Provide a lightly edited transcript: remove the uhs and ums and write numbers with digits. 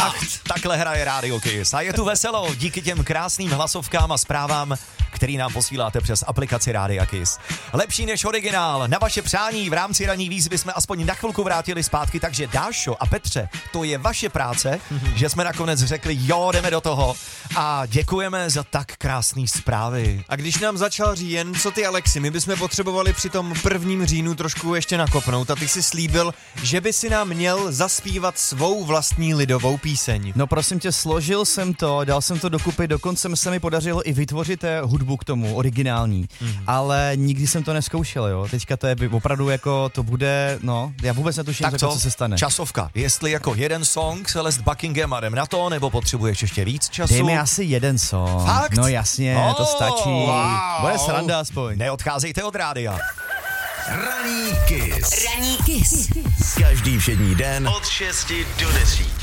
Takhle hraje Rádio Kiss. A je tu veselo díky těm krásným hlasovkám a zprávám, který nám posíláte přes aplikaci Rádia Kiss. Lepší než originál. Na vaše přání v rámci ranní výzvy jsme aspoň na chvilku vrátili zpátky, takže Dášo a Petře, to je vaše práce, že jsme nakonec řekli, jo, jdeme do toho. A děkujeme za tak krásný zprávy. A když nám začal říjen, co ty Alexi, my bychom potřebovali při tom 1. říjnu trošku ještě nakopnout a ty si slíbil, že by si nám měl zaspívat svou vlastní lidovou píseň. No prosím tě, složil jsem to, dal jsem to dokupy, dokonce se mi podařilo i vytvořit hudbu k tomu, originální, ale nikdy jsem to neskoušel, jo. Teďka to je opravdu jako, to bude, no, já vůbec netuším, tak co se stane. Časovka, jestli jako jeden song Celeste Buckingham a jdem na to, nebo potřebuješ ještě víc času? Dej mi asi jeden song. Fakt? No jasně, to stačí. Wow. Bude sranda aspoň. Neodcházejte od rádia. Ranní Kiss. Ranní Kiss. Každý všední den od 6 do 10.